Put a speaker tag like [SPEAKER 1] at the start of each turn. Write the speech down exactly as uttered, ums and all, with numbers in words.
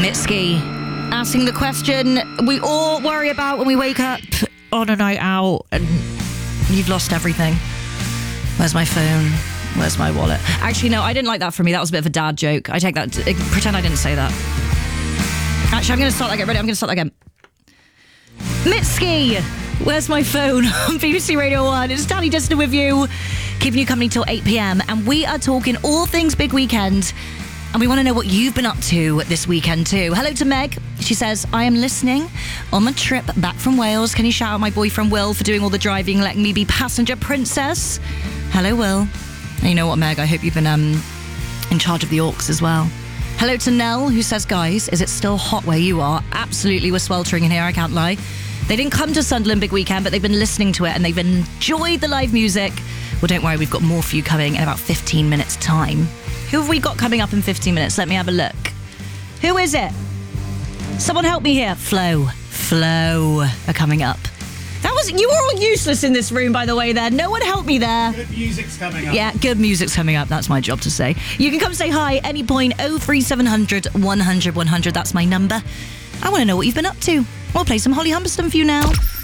[SPEAKER 1] Mitski asking the question we all worry about when we wake up on a night out and you've lost everything. Where's my phone? Where's my wallet? Actually, no, I didn't like that for me. That was a bit of a dad joke. I take that. To, pretend I didn't say that. Actually, I'm going to start that again. Ready? I'm going to start that again. Mitski, where's my phone? On B B C Radio one. It's Danny Diston with you, keeping you company till eight p.m. And we are talking all things big weekend. And we want to know what you've been up to this weekend too. Hello to Meg. She says, I am listening on my trip back from Wales. Can you shout out my boyfriend Will for doing all the driving, letting me be passenger princess? Hello, Will. And you know what, Meg? I hope you've been um, in charge of the orcs as well. Hello to Nell, who says, guys, is it still hot where you are? Absolutely, we're sweltering in here, I can't lie. They didn't come to Sunderland Big Weekend, but they've been listening to it and they've enjoyed the live music. Well, don't worry, we've got more for you coming in about fifteen minutes' time. Who have we got coming up in fifteen minutes? Let me have a look. Who is it? Someone help me here. Flo. Flo are coming up. That was, you were all useless in this room, by the way, there. No one helped me there.
[SPEAKER 2] Good music's coming up.
[SPEAKER 1] Yeah, good music's coming up. That's my job to say. You can come say hi any point. oh three seven hundred, one hundred, one hundred. That's my number. I want to know what you've been up to. We'll play some Holly Humberston for you now.